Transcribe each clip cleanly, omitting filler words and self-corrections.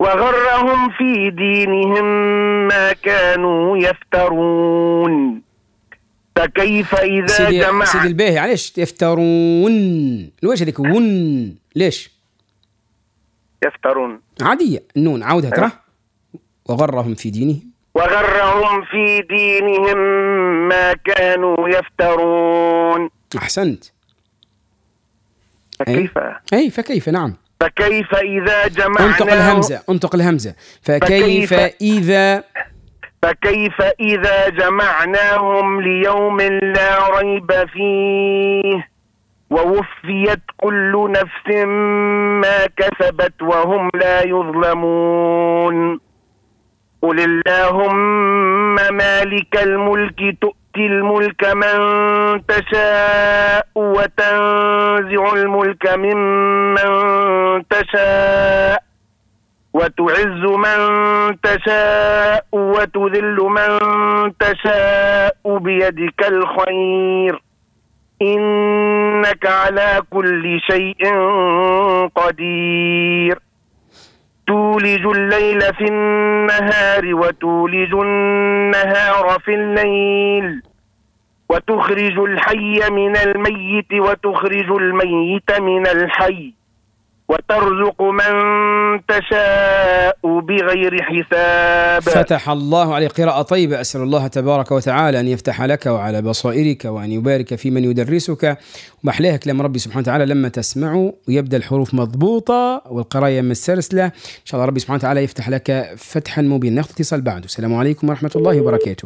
وغرهم في دينهم ما كانوا يفترون. فكيف إذا جمع سيدي الباهي، علاش يفترون؟ الوجه هذيك ون، ليش يفترون؟ عادية النون، عاودها ترى. وغرهم في دينهم ما كانوا يفترون. أحسنت. فكيف فكيف، نعم. فكيف إذا جمعناهم، انطق الهمزة. فكيف إذا جمعناهم ليوم لا ريب فيه ووفيت كل نفس ما كسبت وهم لا يظلمون. قل اللهم مالك الملك تؤتي الملك من تشاء وتنزع الملك ممن تشاء وتعز من تشاء وتذل من تشاء بيدك الخير إنك على كل شيء قدير. تولج الليل في النهار وتولج النهار في الليل وتخرج الحي من الميت وتخرج الميت من الحي وترزق من تشاء بغير حساب. فتح الله عليه، قراءة طيبة. أسأل الله تبارك وتعالى أن يفتح لك وعلى بصائرك وأن يبارك في من يدرسك. ومحلاها كلام ربي سبحانه وتعالى لما تسمعوا ويبدأ الحروف مضبوطة والقراية مسترسلة، إن شاء الله ربي سبحانه وتعالى يفتح لك فتحا مبينا. ناخذ اتصال بعده. السلام عليكم ورحمة الله وبركاته.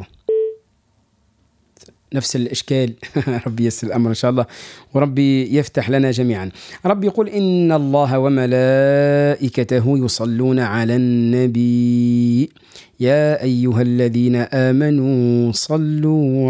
نفس الإشكال. ربي يسر الأمر إن شاء الله وربي يفتح لنا جميعا. ربي يقول إن الله وملائكته يصلون على النبي يا أيها الذين آمنوا صلوا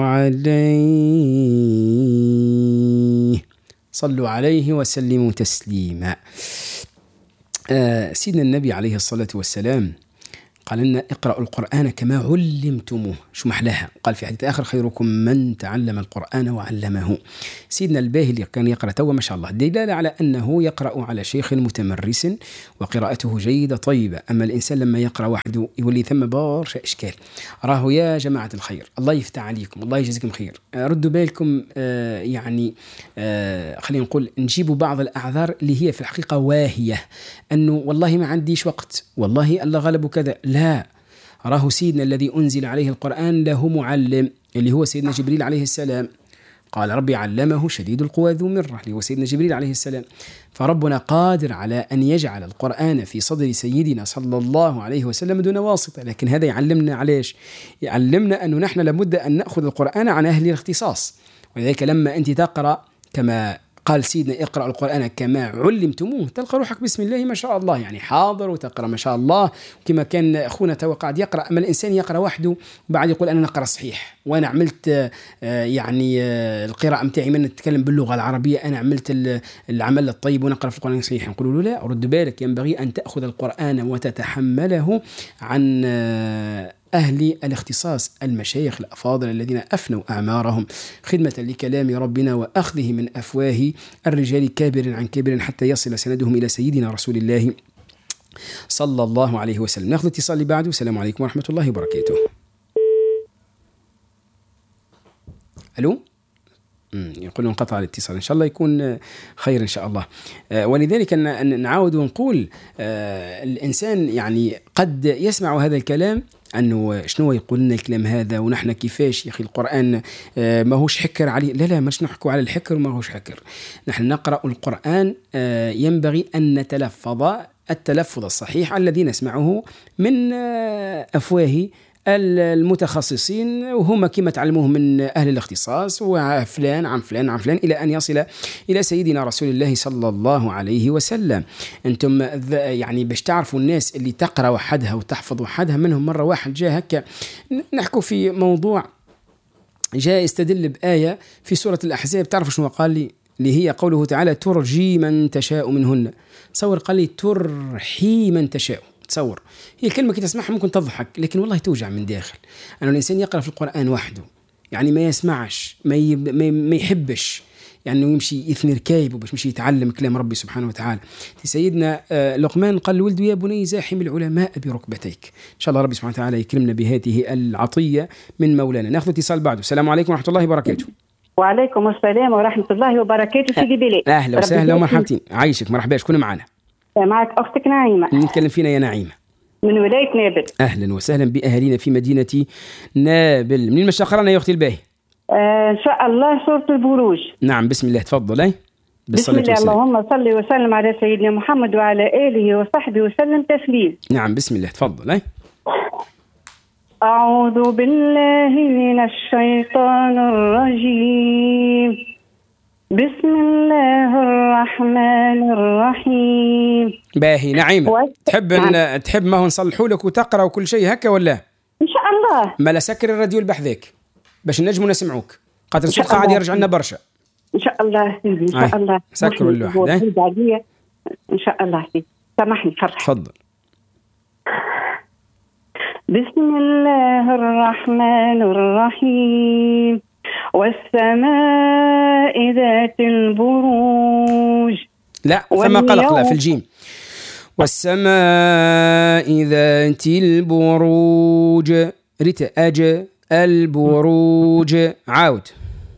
عليه وسلموا تسليما. سيدنا النبي عليه الصلاة والسلام قال لنا اقرأوا القرآن كما علمتموه. شو محلاها؟ قال في حديث آخر خيركم من تعلم القرآن وعلمه. سيدنا الباهي اللي كان يقرأ توا ما شاء الله دلالة على أنه يقرأ على شيخ متمرس وقراءته جيدة طيبة. أما الإنسان لما يقرأ وحده يولي ثم برشا إشكال. راهو يا جماعة الخير الله يفتح عليكم، الله يجزيكم خير. ردوا بالكم خلينا نقول نجيبوا بعض الأعذار اللي هي في الحقيقة واهية، أنه والله ما عنديش وقت، والله الله غلب كذا. لا، راه سيدنا الذي أنزل عليه القرآن له معلم اللي هو سيدنا جبريل عليه السلام. قال ربي علمه شديد القوى ذو مرة، اللي هو سيدنا جبريل عليه السلام. فربنا قادر على أن يجعل القرآن في صدر سيدنا صلى الله عليه وسلم دون واسطة. لكن هذا يعلمنا علاش؟ يعلمنا أنه نحن لابد أن نأخذ القرآن عن أهل الاختصاص. ولذلك لما أنت تقرأ كما قال سيدنا اقرأ القرآن كما علمتموه، تلقى روحك بسم الله ما شاء الله يعني حاضر وتقرأ ما شاء الله كما كان أخونا توقعد يقرأ. أما الإنسان يقرأ وحده وبعد يقول أنا نقرأ صحيح وأنا عملت القراءة متاعي من نتكلم باللغة العربية، أنا عملت العمل الطيب ونقرأ في القرآن صحيح. نقول له لا، رد بالك، ينبغي أن تأخذ القرآن وتتحمله عن أهل الاختصاص، المشايخ الأفاضل الذين أفنوا أعمارهم خدمة لكلام ربنا وأخذه من أفواه الرجال كابر عن كابر حتى يصل سندهم إلى سيدنا رسول الله صلى الله عليه وسلم. نأخذ اتصال اللي بعده. السلام عليكم ورحمة الله وبركاته. ألو؟ يقولون انقطع الاتصال، إن شاء الله يكون خير إن شاء الله. ولذلك نعاود ونقول الإنسان يعني قد يسمع هذا الكلام أنه شنو يقول لنا الكلام هذا ونحن كيفاش يا أخي القرآن ما هوش حكر عليه. لا مش نحكوا على الحكر وما هوش حكر. نحن نقرأ القرآن ينبغي أن نتلفظ التلفظ الصحيح الذي نسمعه من أفواه المتخصصين، وهم كما تعلموه من أهل الاختصاص وفلان عن فلان عن فلان إلى أن يصل إلى سيدنا رسول الله صلى الله عليه وسلم. أنتم يعني باش تعرفوا الناس اللي تقرأ وحدها وتحفظ وحدها. منهم مرة واحد جاء هكا نحكوا في موضوع، جاء يستدل بآية في سورة الأحزاب. تعرفوا شنو قال لي؟ اللي هي قوله تعالى ترجي من تشاء منهن. تصور قال لي ترحي من تشاء. تصور هي كلمة كي تسمعها ممكن تضحك، لكن والله توجع من داخل. أنه الإنسان يقرأ في القرآن وحده، يعني ما يسمعش ما يحبش، يعني إنه يمشي يثني ركايبه باش يمشي يتعلم كلام ربي سبحانه وتعالى. سيدنا لقمان قال لولده يا بني زاحم العلماء بركبتيك. إن شاء الله ربي سبحانه وتعالى يكرمنا بهذه العطية من مولانا. ناخذ اتصال بعده. السلام عليكم ورحمة الله وبركاته. وعليكم السلام ورحمة الله وبركاته سيدي بلال. أهلا وسهلا ومرحبتين. عايشك مرحبا. شكون معنا؟ معك أختك نعيمة. نتكلم فينا يا نعيمة؟ من ولاية نابل. أهلا وسهلا بأهالينا في مدينة نابل. من المشاقرة يا أختي الباهي؟ إن شاء الله سورة البروج. نعم بسم الله تفضل. بسم الله اللهم صل وسلم على سيدنا محمد وعلى آله وصحبه وسلم تسليم. نعم بسم الله تفضل. أعوذ بالله من الشيطان الرجيم. بسم الله الرحمن الرحيم. باهي نعيمة تحب ما هو نصلحوا لك وتقرأ وكل شيء هكا ولا؟ إن شاء الله. ما لا سكر الراديو البحذاك باش نجموا نسمعوك، قاتل الصوت قاعد يرجع لنا برشا. إن شاء الله سيدي إن شاء الله. سكروا اللوحة. إن شاء الله سيدي سامحني فرح. تفضل. بسم الله الرحمن الرحيم. والسماء ذات البروج. لا ثم قلق لا في الجيم. والسماء ذات البروج البروج. عاود.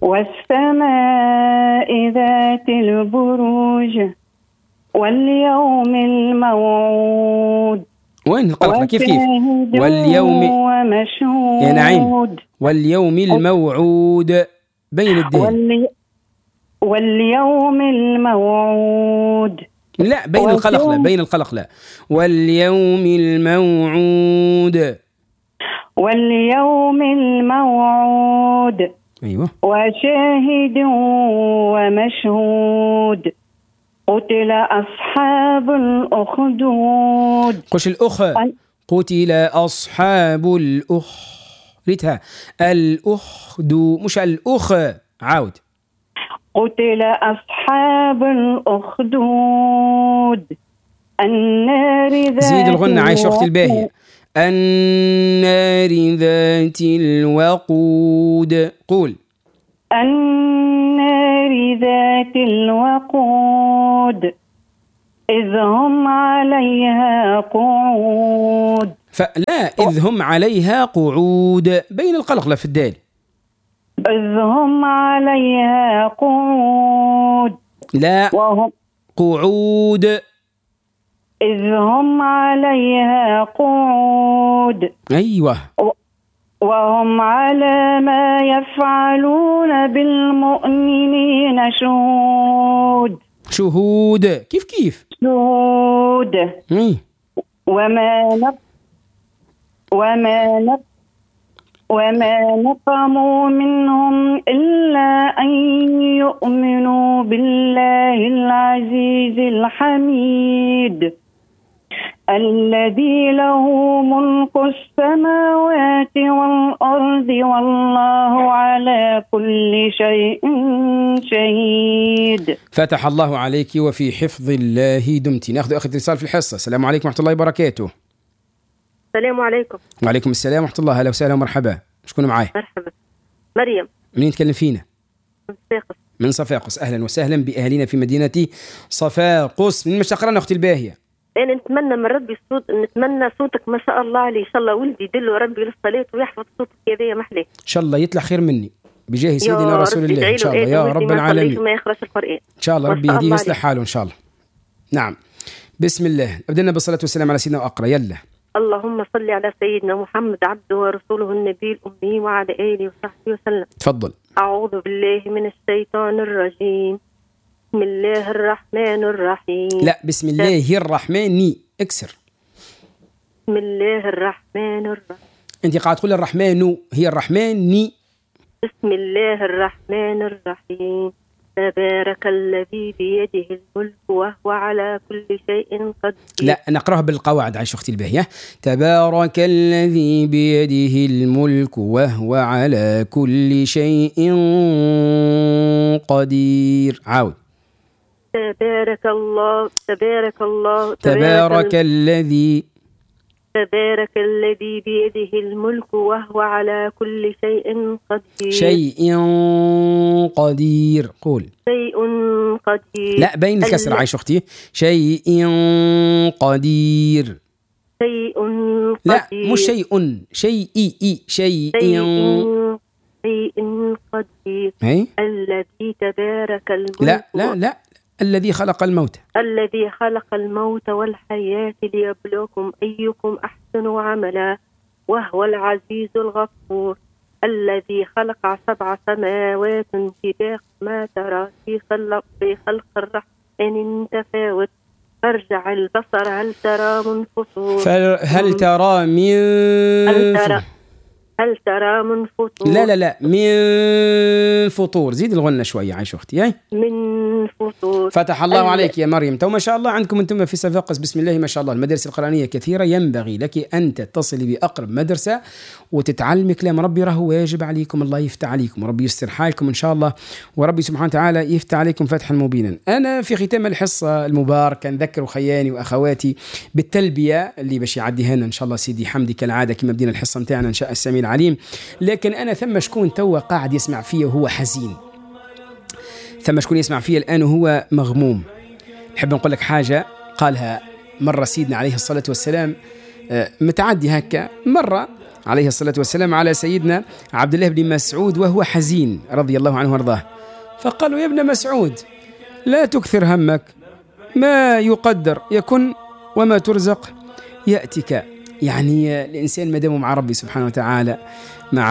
والسماء ذات البروج واليوم الموعود. وين القلق كيف واليوم ومشهود. يا نعيم واليوم الموعود بين الدين. واليوم الموعود. لا بين القلق لا بين القلق لا. واليوم الموعود. واليوم الموعود. أيوة. وشاهد ومشهود. قتل أصحاب الأخدود. قش الأخ. قتل أصحاب الأخ. ريتها الأخدود مش الأخ. عاود. قتل أصحاب الأخدود النار ذات. زيد الغنى عايش أختي الباهية. النار ذات الوقود. قول. النار ذات الوقود إذ هم عليها قعود. فلا إذ هم عليها قعود بين القلق لا في الدال. إذ هم عليها قعود. لا وهم قعود. إذ هم عليها قعود. أيوة. وهم على ما يفعلون بالمؤمنين شهود. شهود كيف شهود. وما نقموا منهم إلا أن يؤمنوا بالله العزيز الحميد الذي له ملك السماوات والأرض والله على كل شيء شهيد. فتح الله عليك وفي حفظ الله دمت. ناخذ آخر اتصال في الحصة. السلام عليكم ورحمة الله وبركاته. السلام عليكم. وعليكم السلام ورحمة الله. أهلا وسهلا ومرحبا. شكون معاي؟ مرحبا مريم. منين تكلم فينا؟ من صفاقس. من صفاقس. أهلا وسهلا بأهلنا في مدينة صفاقس. من مشاقرنا أختي الباهية؟ أنا نتمنى من ربي نتمنى صوتك ما شاء الله عليه. إن شاء الله ولدي يدله ربي للصلاة ويحفظ صوتك هذايا محلاه. إن شاء الله يطلع خير مني بجاه سيدنا رسول الله. إن شاء الله يا رب العالمين. ما يخرج القرآن. إن شاء الله ربي يهديه يصلح حاله إن شاء الله. نعم بسم الله. أبدأنا بالصلاة والسلام على سيدنا وأقرأ. يلا. اللهم صل على سيدنا محمد عبده ورسوله النبي الأمي وعلى آله وصحبه وسلم. تفضل. أعوذ بالله من الشيطان الرجيم. بسم الله الرحمن الرحيم. لا بسم الله الرحمن اكسر. بسم الله الرحمن الرحيم. أنت قاعد تقول الرحمن هي الرحمن. بسم الله الرحمن الرحيم. تبارك الذي بيده الملك وهو على كل شيء قدير. لا نقرأها بالقواعد عايش أختي الباهية. تبارك الذي بيده الملك وهو على كل شيء قدير. عاود. تبارك الله. تبارك الذي. تبارك الذي بيده الملك وهو على كل شيء قدير. شيء قدير. قول شيء قدير. لا بين الكسر عايش أختي. شيء قدير. شيء قدير. لا مش شيء. شيء قدير. الذي تبارك الملك. لا الذي خلق الموت. الذي خلق الموت والحياة ليبلوكم أيكم أحسن عملا وهو العزيز الغفور. الذي خلق 7 سماوات طباقا ما ترى في خلق الرحمن تفاوت فارجع البصر هل ترى من فطور. هل ترى من فطور. لا من فطور. زيد الغنة شوية عايش أختي. من فطور. فتح الله عليك يا مريم. تو ما شاء الله عندكم أنتم في صفاقس بسم الله ما شاء الله المدارس القرآنية كثيرة. ينبغي لك أن تتصلي بأقرب مدرسة وتتعلمي كلام ربي. راه واجب عليكم. الله يفتح عليكم وربي يستر حالكم إن شاء الله وربي سبحانه وتعالى يفتح عليكم فتحا مبينا. أنا في ختام الحصة المباركة نذكر خياني وأخواتي بالتلبية اللي باش يعديها لنا إن شاء الله سيدي حمدي كالعادة كما بدينا الحصة متاعنا إن شاء السميع العليم. لكن أنا ثم شكون توا قاعد يسمع فيه وهو حزين. ثم شكون يسمع فيه الآن وهو مغموم. نحب نقول لك حاجة قالها مرة سيدنا عليه الصلاة والسلام متعدي هكا مرة عليه الصلاة والسلام على سيدنا عبد الله بن مسعود وهو حزين رضي الله عنه وارضاه. فقالوا يا ابن مسعود لا تكثر همك ما يقدر يكن وما ترزق يأتيك. يعني الإنسان ما دام مع ربي سبحانه وتعالى مع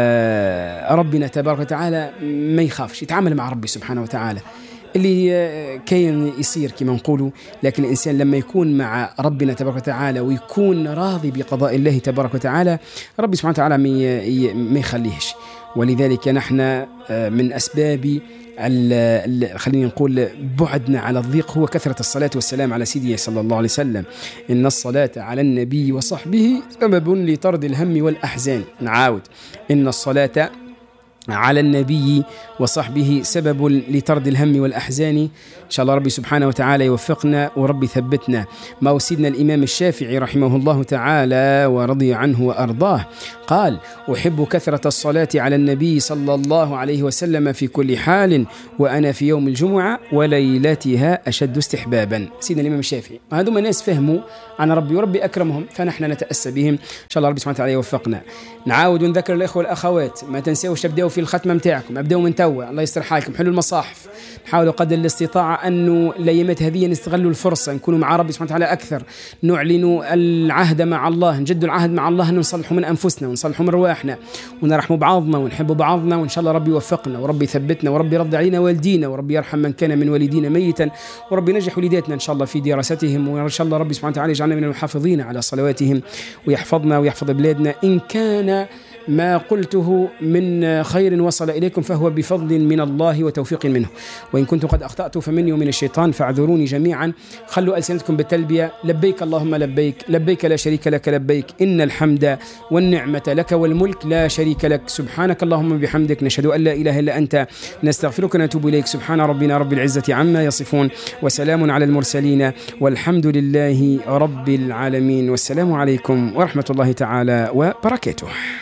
ربنا تبارك وتعالى ما يخافش يتعامل مع ربي سبحانه وتعالى اللي كاين يصير كما نقولوا. لكن الإنسان لما يكون مع ربنا تبارك وتعالى ويكون راضي بقضاء الله تبارك وتعالى ربي سبحانه وتعالى ما يخليهش. ولذلك نحن من أسباب خلينا نقول بعدنا على الضيق هو كثرة الصلاة والسلام على سيدنا صلى الله عليه وسلم. إن الصلاة على النبي وصحبه سبب لطرد الهم والأحزان. نعاود إن الصلاة على النبي وصحبه سبب لطرد الهم والأحزان. إن شاء الله ربي سبحانه وتعالى يوفقنا وربي ثبتنا. ما وسيدنا الإمام الشافعي رحمه الله تعالى ورضي عنه وأرضاه قال أحب كثرة الصلاة على النبي صلى الله عليه وسلم في كل حال وأنا في يوم الجمعة وليلتها أشد استحبابا. سيدنا الإمام الشافعي. هذوما ناس فهموا عن ربي وربي أكرمهم فنحن نتأسى بهم. إن شاء الله ربي سبحانه وتعالى يوفقنا. نعاود ونذكر الإخوة والأخوات ما تنسوش تبدأوا في الختمة متاعكم. أبدأوا من توا الله يستر حالكم. حلوا المصاحف. نحاولوا قدر الاستطاعة أنه الأيامات هذه نستغلوا الفرصة نكونوا مع ربي سبحانه وتعالى أكثر. نعلنوا العهد مع الله نجدوا العهد مع الله أن نصلحوا من أنفسنا ونصلحوا من رواحنا ونرحموا بعضنا ونحبوا بعضنا. وإن شاء الله ربي يوفقنا وربي يثبتنا وربي يرضى علينا والدينا وربي يرحم من كان من والدينا ميتا وربي ينجح وليداتنا إن شاء الله في دراستهم. وإن شاء الله ربي سبحانه وتعالى يجعلنا من المحافظين على صلواتهم ويحفظنا ويحفظ بلادنا. إن كان ما قلته من خير وصل إليكم فهو بفضل من الله وتوفيق منه وإن كنت قد أخطأت فمني ومن الشيطان فاعذروني جميعا. خلوا ألسنتكم بالتلبية لبيك اللهم لبيك لبيك لا شريك لك لبيك إن الحمد والنعمة لك والملك لا شريك لك. سبحانك اللهم بحمدك نشهد أن لا إله إلا أنت نستغفرك ونتوب إليك. سبحان ربنا رب العزة عما يصفون وسلام على المرسلين والحمد لله رب العالمين. والسلام عليكم ورحمة الله تعالى وبركاته.